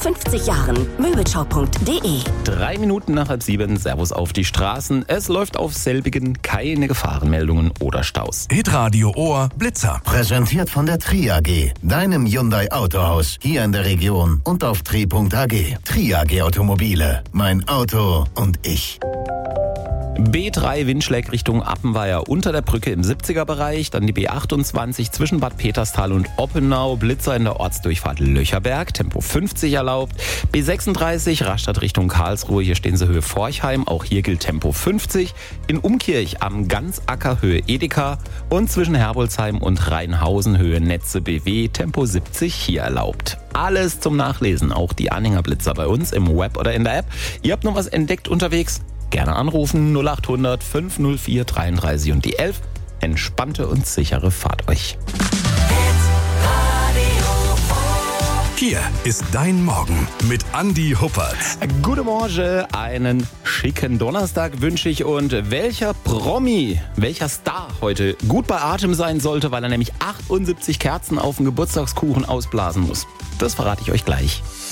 50 Jahren. Möbelshop.de. 3 Minuten nach 6:30, Servus auf die Straßen. Es läuft auf selbigen keine Gefahrenmeldungen oder Staus. Hitradio Ohr Blitzer. Präsentiert von der Tri AG, deinem Hyundai Autohaus, hier in der Region und auf tri.ag. Tri AG Automobile, mein Auto und ich. B3 Windschläg Richtung Appenweier unter der Brücke im 70er-Bereich, dann die B28 zwischen Bad Peterstal und Oppenau, Blitzer in der Ortsdurchfahrt Löcherberg, Tempo 50 erlaubt. B36 Rastatt Richtung Karlsruhe, hier stehen Sie Höhe Forchheim, auch hier gilt Tempo 50. In Umkirch am Ganzacker Höhe Edeka und zwischen Herbolzheim und Rheinhausen Höhe Netze BW, Tempo 70 hier erlaubt. Alles zum Nachlesen, auch die Anhänger Blitzer bei uns im Web oder in der App. Ihr habt noch was entdeckt unterwegs? Gerne anrufen 0800 504 33 und die 11. Entspannte und sichere Fahrt euch. Hier ist dein Morgen mit Andi Huppert. Guten Morgen, einen schicken Donnerstag wünsche ich. Und welcher Promi, welcher Star heute gut bei Atem sein sollte, weil er nämlich 78 Kerzen auf dem Geburtstagskuchen ausblasen muss, das verrate ich euch gleich.